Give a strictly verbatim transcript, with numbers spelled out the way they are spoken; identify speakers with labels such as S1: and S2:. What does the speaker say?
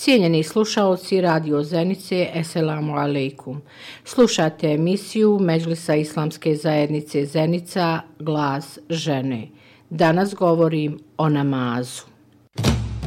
S1: Cijenjeni slušaoci Radio Zenice, Esselamu alaikum. Slušate emisiju Medžlisa Islamske zajednice Zenica, Glas žene. Danas govorim o namazu.